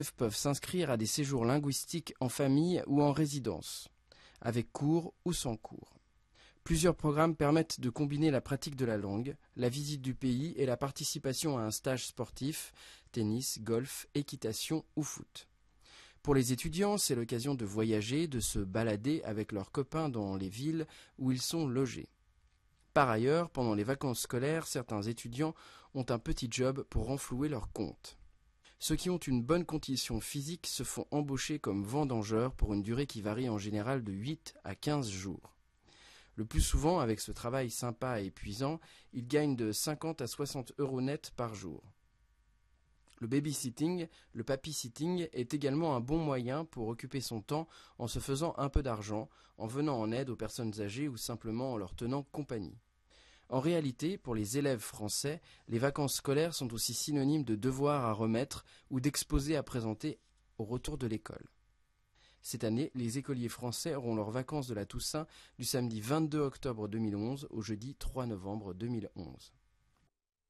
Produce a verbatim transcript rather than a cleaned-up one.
élèves peuvent s'inscrire à des séjours linguistiques en famille ou en résidence, avec cours ou sans cours. Plusieurs programmes permettent de combiner la pratique de la langue, la visite du pays et la participation à un stage sportif, tennis, golf, équitation ou foot. Pour les étudiants, c'est l'occasion de voyager, de se balader avec leurs copains dans les villes où ils sont logés. Par ailleurs, pendant les vacances scolaires, certains étudiants ont un petit job pour renflouer leur compte. Ceux qui ont une bonne condition physique se font embaucher comme vendangeurs pour une durée qui varie en général de huit à quinze jours. Le plus souvent, avec ce travail sympa et épuisant, ils gagnent de cinquante à soixante euros net par jour. Le babysitting, le papy-sitting est également un bon moyen pour occuper son temps en se faisant un peu d'argent, en venant en aide aux personnes âgées ou simplement en leur tenant compagnie. En réalité, pour les élèves français, les vacances scolaires sont aussi synonymes de devoirs à remettre ou d'exposés à présenter au retour de l'école. Cette année, les écoliers français auront leurs vacances de la Toussaint du samedi vingt-deux octobre deux mille onze au jeudi trois novembre deux mille onze.